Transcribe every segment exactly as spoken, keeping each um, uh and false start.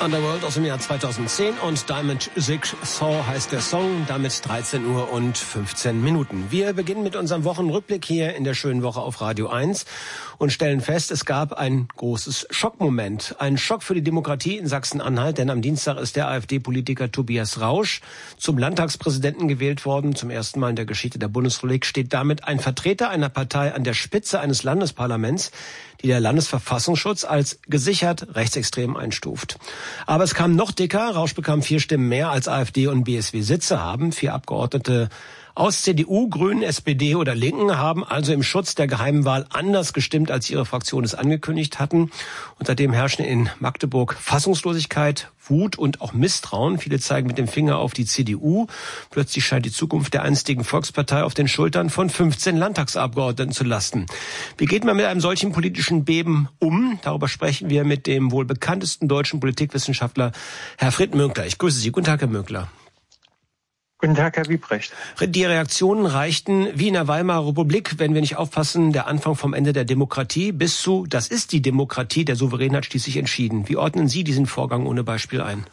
Underworld aus dem Jahr zweitausendzehn und Diamond Jigsaw heißt der Song, damit dreizehn Uhr und fünfzehn Minuten. Wir beginnen mit unserem Wochenrückblick hier in der schönen Woche auf Radio eins und stellen fest, es gab ein großes Schockmoment. Ein Schock für die Demokratie in Sachsen-Anhalt, denn am Dienstag ist der AfD-Politiker Tobias Rausch zum Landtagspräsidenten gewählt worden. Zum ersten Mal in der Geschichte der Bundesrepublik steht damit ein Vertreter einer Partei an der Spitze eines Landesparlaments, die der Landesverfassungsschutz als gesichert rechtsextrem einstuft. Aber es kam noch dicker. Rausch bekam vier Stimmen mehr als AfD und B S W Sitze haben. Vier Abgeordnete aus C D U, Grünen, S P D oder Linken haben also im Schutz der geheimen Wahl anders gestimmt, als ihre Fraktionen es angekündigt hatten. Und seitdem herrschen in Magdeburg Fassungslosigkeit, Wut und auch Misstrauen. Viele zeigen mit dem Finger auf die C D U. Plötzlich scheint die Zukunft der einstigen Volkspartei auf den Schultern von fünfzehn Landtagsabgeordneten zu lasten. Wie geht man mit einem solchen politischen Beben um? Darüber sprechen wir mit dem wohl bekanntesten deutschen Politikwissenschaftler, Herr Frit Münkler. Ich grüße Sie. Guten Tag, Herr Münkler. Guten Tag, Herr Wiebrecht. Die Reaktionen reichten wie in der Weimarer Republik, wenn wir nicht aufpassen, der Anfang vom Ende der Demokratie bis zu, das ist die Demokratie, der Souverän hat schließlich entschieden. Wie ordnen Sie diesen Vorgang ohne Beispiel ein?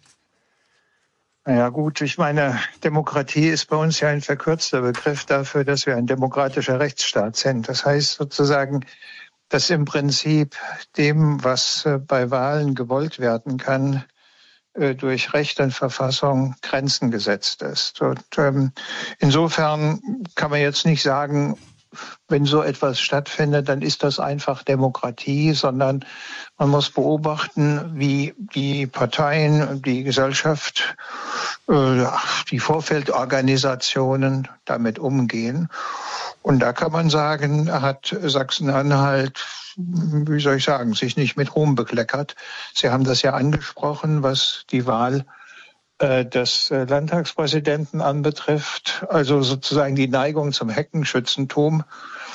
Na ja, gut, ich meine, Demokratie ist bei uns ja ein verkürzter Begriff dafür, dass wir ein demokratischer Rechtsstaat sind. Das heißt sozusagen, dass im Prinzip dem, was bei Wahlen gewollt werden kann, durch Recht und Verfassung Grenzen gesetzt ist. Und ähm, insofern kann man jetzt nicht sagen, wenn so etwas stattfindet, dann ist das einfach Demokratie, sondern man muss beobachten, wie die Parteien, die Gesellschaft, äh, die Vorfeldorganisationen damit umgehen. Und da kann man sagen, hat Sachsen-Anhalt, wie soll ich sagen, sich nicht mit Ruhm bekleckert. Sie haben das ja angesprochen, was die Wahl äh, des äh, Landtagspräsidenten anbetrifft, also sozusagen die Neigung zum Heckenschützentum.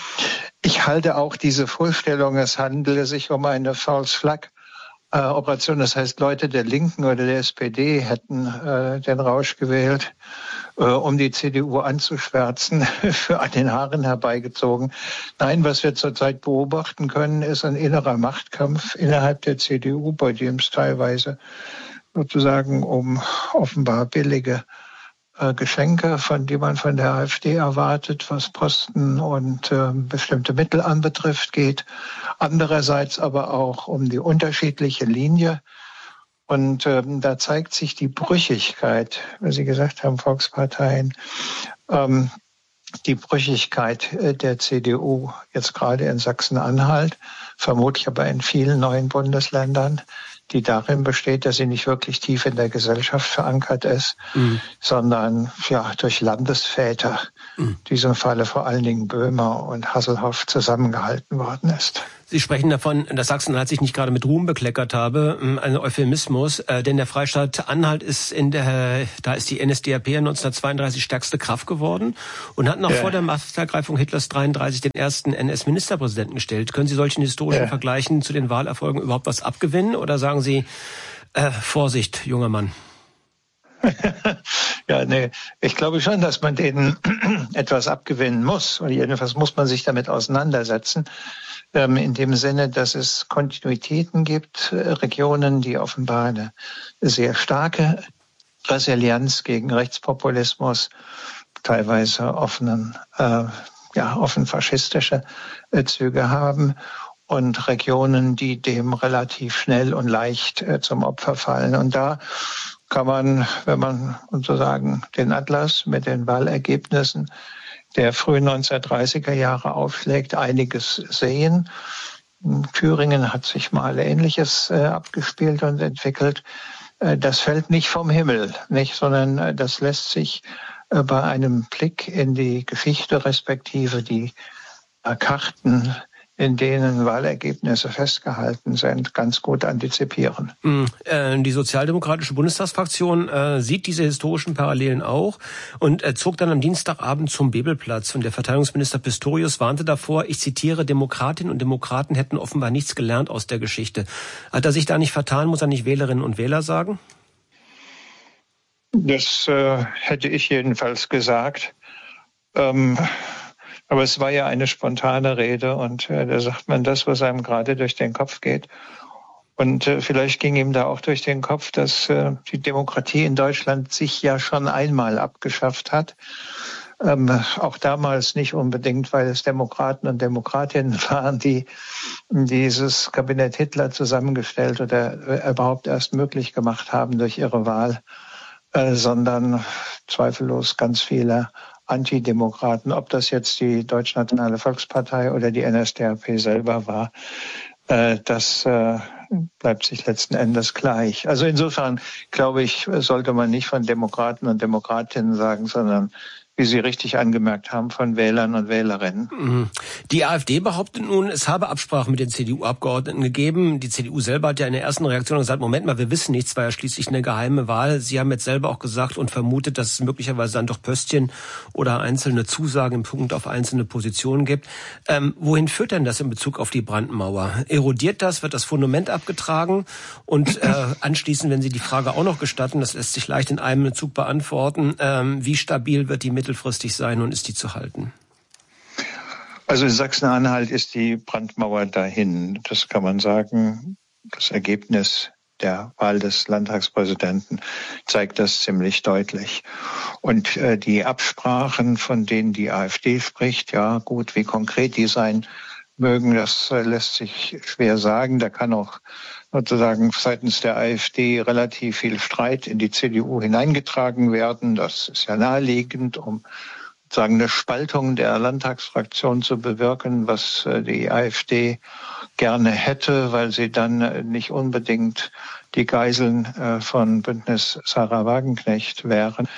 Ich halte auch diese Vorstellung, es handele sich um eine False Flag äh, Operation, das heißt, Leute der Linken oder der S P D hätten äh, den Rausch gewählt, äh, um die C D U anzuschwärzen, für an den Haaren herbeigezogen. Nein, was wir zurzeit beobachten können, ist ein innerer Machtkampf innerhalb der C D U, bei dem es teilweise sozusagen um offenbar billige äh, Geschenke, von die man von der AfD erwartet, was Posten und äh, bestimmte Mittel anbetrifft, geht. Andererseits aber auch um die unterschiedliche Linie. Und ähm, da zeigt sich die Brüchigkeit, wie Sie gesagt haben, Volksparteien, ähm, die Brüchigkeit äh, der C D U jetzt gerade in Sachsen-Anhalt, vermutlich aber in vielen neuen Bundesländern, die darin besteht, dass sie nicht wirklich tief in der Gesellschaft verankert ist, mhm. sondern ja durch Landesväter, mhm. in diesem Falle vor allen Dingen Böhmer und Hasselhoff, zusammengehalten worden ist. Sie sprechen davon, dass Sachsen-Anhalt sich nicht gerade mit Ruhm bekleckert habe, ein Euphemismus, äh, denn der Freistaat Anhalt ist in der, da ist die N S D A P neunzehnhundertzweiunddreißig stärkste Kraft geworden und hat noch ja. vor der Machtergreifung Hitlers dreiunddreißig den ersten N S-Ministerpräsidenten gestellt. Können Sie solchen historischen ja. Vergleichen zu den Wahlerfolgen überhaupt was abgewinnen oder sagen Sie, äh, Vorsicht, junger Mann? Ja, nee, ich glaube schon, dass man denen etwas abgewinnen muss. Und jedenfalls muss man sich damit auseinandersetzen. Ähm, in dem Sinne, dass es Kontinuitäten gibt, äh, Regionen, die offenbar eine sehr starke Resilienz gegen Rechtspopulismus, teilweise offenen, äh, ja, offen faschistische äh, Züge haben. Und Regionen, die dem relativ schnell und leicht äh, zum Opfer fallen. Und da kann man, wenn man sozusagen den Atlas mit den Wahlergebnissen der frühen neunzehnhundertdreißiger Jahre aufschlägt, einiges sehen. In Thüringen hat sich mal Ähnliches äh, abgespielt und entwickelt. Äh, das fällt nicht vom Himmel, nicht, sondern äh, das lässt sich äh, bei einem Blick in die Geschichte respektive die äh, Karten, in denen Wahlergebnisse festgehalten sind, ganz gut antizipieren. Die sozialdemokratische Bundestagsfraktion äh, sieht diese historischen Parallelen auch und äh, zog dann am Dienstagabend zum Bebelplatz. Und der Verteidigungsminister Pistorius warnte davor, ich zitiere, Demokratinnen und Demokraten hätten offenbar nichts gelernt aus der Geschichte. Hat er sich da nicht vertan, muss er nicht Wählerinnen und Wähler sagen? Das äh, hätte ich jedenfalls gesagt. Ähm, Aber es war ja eine spontane Rede und äh, da sagt man das, was einem gerade durch den Kopf geht. Und äh, vielleicht ging ihm da auch durch den Kopf, dass äh, die Demokratie in Deutschland sich ja schon einmal abgeschafft hat. Ähm, auch damals nicht unbedingt, weil es Demokraten und Demokratinnen waren, die dieses Kabinett Hitler zusammengestellt oder überhaupt erst möglich gemacht haben durch ihre Wahl, äh, sondern zweifellos ganz viele Antidemokraten. Ob das jetzt die Deutschnationale Volkspartei oder die N S D A P selber war, äh, das äh, bleibt sich letzten Endes gleich. Also insofern, glaube ich, sollte man nicht von Demokraten und Demokratinnen sagen, sondern, wie Sie richtig angemerkt haben, von Wählern und Wählerinnen. Die AfD behauptet nun, es habe Absprachen mit den C D U-Abgeordneten gegeben. Die C D U selber hat ja in der ersten Reaktion gesagt, Moment mal, wir wissen nichts, war ja schließlich eine geheime Wahl. Sie haben jetzt selber auch gesagt und vermutet, dass es möglicherweise dann doch Pöstchen oder einzelne Zusagen im Punkt auf einzelne Positionen gibt. Ähm, wohin führt denn das in Bezug auf die Brandmauer? Erodiert das? Wird das Fundament abgetragen? Und äh, anschließend, wenn Sie die Frage auch noch gestatten, das lässt sich leicht in einem Zug beantworten, ähm, wie stabil wird die mittelfristig sein und ist die zu halten? Also in Sachsen-Anhalt ist die Brandmauer dahin. Das kann man sagen. Das Ergebnis der Wahl des Landtagspräsidenten zeigt das ziemlich deutlich. Und äh, die Absprachen, von denen die AfD spricht, ja gut, wie konkret die sein mögen, das äh, lässt sich schwer sagen. Da kann auch sozusagen seitens der AfD relativ viel Streit in die C D U hineingetragen werden. Das ist ja naheliegend, um sozusagen eine Spaltung der Landtagsfraktion zu bewirken, was die AfD gerne hätte, weil sie dann nicht unbedingt die Geiseln von Bündnis Sarah Wagenknecht wären.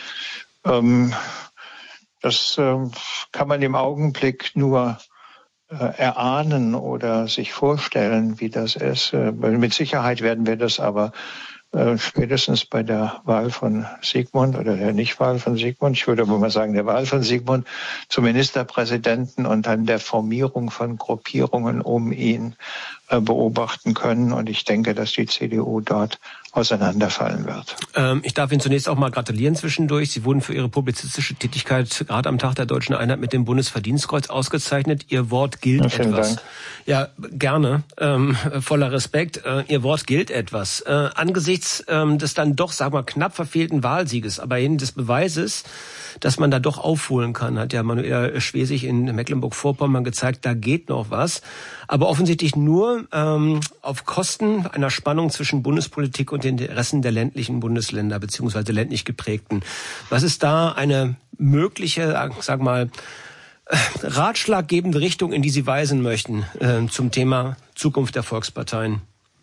Das kann man im Augenblick nur erahnen oder sich vorstellen, wie das ist. Mit Sicherheit werden wir das aber Äh, spätestens bei der Wahl von Sigmund oder der Nichtwahl von Sigmund, ich würde aber mal sagen der Wahl von Sigmund zum Ministerpräsidenten und dann der Formierung von Gruppierungen um ihn äh, beobachten können. Und ich denke, dass die C D U dort auseinanderfallen wird. Ähm, ich darf Ihnen zunächst auch mal gratulieren zwischendurch. Sie wurden für Ihre publizistische Tätigkeit gerade am Tag der Deutschen Einheit mit dem Bundesverdienstkreuz ausgezeichnet. Ihr Wort gilt ja, vielen etwas. Dank. Ja, gerne. Ähm, voller Respekt. Äh, Ihr Wort gilt etwas. Äh, angesichts ähm, des dann doch, sagen wir, knapp verfehlten Wahlsieges, aber eben des Beweises, dass man da doch aufholen kann, hat ja Manuela Schwesig in Mecklenburg-Vorpommern gezeigt, da geht noch was. Aber offensichtlich nur ähm, auf Kosten einer Spannung zwischen Bundespolitik und den Interessen der ländlichen Bundesländer beziehungsweise ländlich geprägten. Was ist da eine mögliche, sag mal, ratschlaggebende Richtung, in die Sie weisen möchten äh, zum Thema Zukunft der Volksparteien?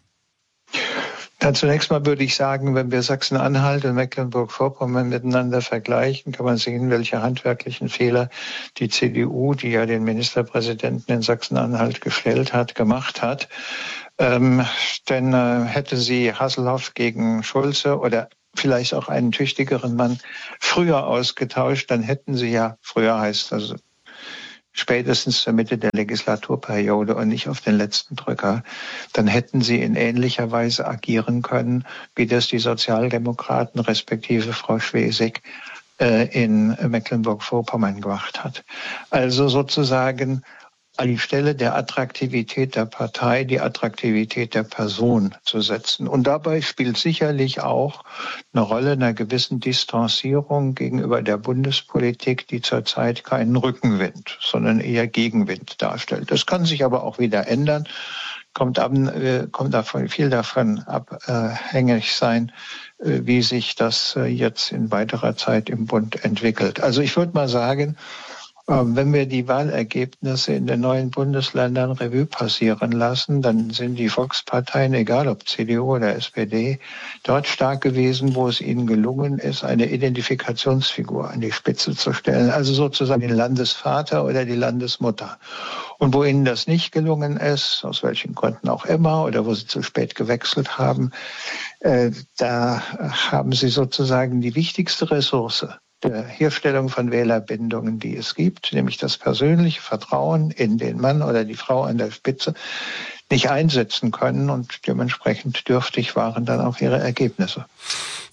Ja, zunächst mal würde ich sagen, wenn wir Sachsen-Anhalt und Mecklenburg-Vorpommern miteinander vergleichen, kann man sehen, welche handwerklichen Fehler die C D U, die ja den Ministerpräsidenten in Sachsen-Anhalt gestellt hat, gemacht hat. Ähm, denn äh, hätte sie Hasselhoff gegen Schulze oder vielleicht auch einen tüchtigeren Mann früher ausgetauscht, dann hätten sie ja, früher heißt also spätestens zur Mitte der Legislaturperiode und nicht auf den letzten Drücker, dann hätten sie in ähnlicher Weise agieren können, wie das die Sozialdemokraten respektive Frau Schwesig äh, in Mecklenburg-Vorpommern gemacht hat. Also sozusagen an die Stelle der Attraktivität der Partei die Attraktivität der Person zu setzen. Und dabei spielt sicherlich auch eine Rolle einer gewissen Distanzierung gegenüber der Bundespolitik, die zurzeit keinen Rückenwind, sondern eher Gegenwind darstellt. Das kann sich aber auch wieder ändern, kommt, ab, äh, kommt davon, viel davon abhängig sein, äh, wie sich das äh, jetzt in weiterer Zeit im Bund entwickelt. Also ich würde mal sagen, wenn wir die Wahlergebnisse in den neuen Bundesländern Revue passieren lassen, dann sind die Volksparteien, egal ob C D U oder S P D, dort stark gewesen, wo es ihnen gelungen ist, eine Identifikationsfigur an die Spitze zu stellen, also sozusagen den Landesvater oder die Landesmutter. Und wo ihnen das nicht gelungen ist, aus welchen Gründen auch immer, oder wo sie zu spät gewechselt haben, äh, da haben sie sozusagen die wichtigste Ressource der Herstellung von Wählerbindungen, die es gibt, nämlich das persönliche Vertrauen in den Mann oder die Frau an der Spitze, nicht einsetzen können und dementsprechend dürftig waren dann auch ihre Ergebnisse.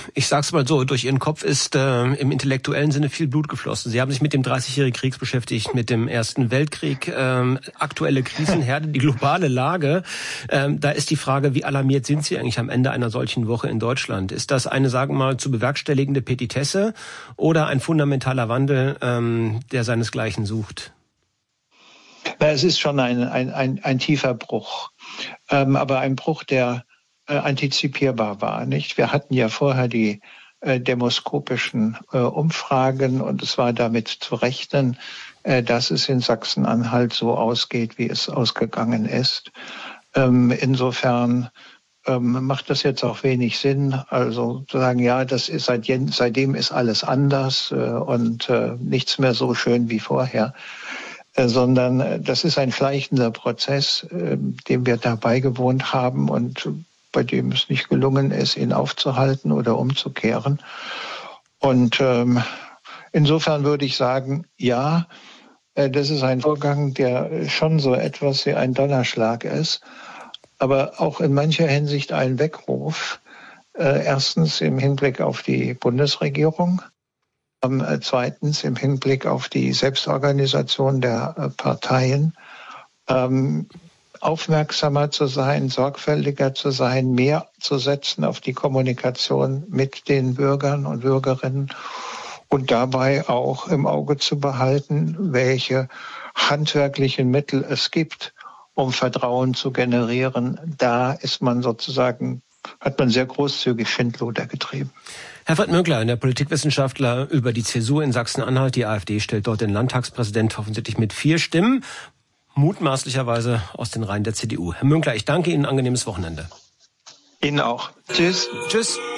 ich sag's mal so, durch Ihren Kopf ist äh, im intellektuellen Sinne viel Blut geflossen. Sie haben sich mit dem dreißigjährigen Krieg beschäftigt, mit dem Ersten Weltkrieg, ähm, aktuelle Krisenherde, die globale Lage. Ähm, da ist die Frage, wie alarmiert sind Sie eigentlich am Ende einer solchen Woche in Deutschland? Ist das eine, sagen wir mal, zu bewerkstelligende Petitesse oder ein fundamentaler Wandel, ähm, der seinesgleichen sucht? Es ist schon ein, ein, ein, ein tiefer Bruch, ähm, aber ein Bruch, der äh, antizipierbar war. Nicht? Wir hatten ja vorher die äh, demoskopischen äh, Umfragen und es war damit zu rechnen, äh, dass es in Sachsen-Anhalt so ausgeht, wie es ausgegangen ist. Ähm, insofern ähm, macht das jetzt auch wenig Sinn, also zu sagen, ja, das ist seit, seitdem ist alles anders äh, und äh, nichts mehr so schön wie vorher. Sondern das ist ein schleichender Prozess, dem wir da beigewohnt haben und bei dem es nicht gelungen ist, ihn aufzuhalten oder umzukehren. Und ähm, insofern würde ich sagen, ja, das ist ein Vorgang, der schon so etwas wie ein Donnerschlag ist, aber auch in mancher Hinsicht ein Weckruf. Äh, erstens im Hinblick auf die Bundesregierung. Zweitens im Hinblick auf die Selbstorganisation der Parteien, ähm, aufmerksamer zu sein, sorgfältiger zu sein, mehr zu setzen auf die Kommunikation mit den Bürgern und Bürgerinnen und dabei auch im Auge zu behalten, welche handwerklichen Mittel es gibt, um Vertrauen zu generieren. Da ist man sozusagen, hat man sehr großzügig Schindluder getrieben. Herfried Münkler, der Politikwissenschaftler über die Zäsur in Sachsen-Anhalt. Die AfD stellt dort den Landtagspräsident offensichtlich mit vier Stimmen, mutmaßlicherweise aus den Reihen der C D U. Herr Münkler, ich danke Ihnen, ein angenehmes Wochenende. Ihnen auch. Tschüss. Tschüss.